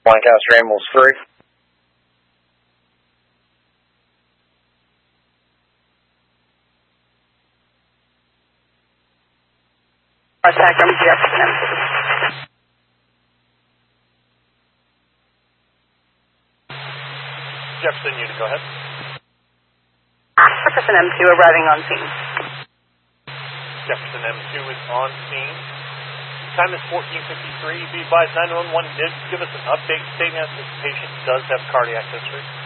Lancaster ambulance 3. Attack from Jefferson. Jefferson unit, go ahead. Jefferson M2 arriving on scene. Jefferson M2 is on scene. Time is 14:53. Be advised 911 did give us an update stating that this patient does have cardiac history.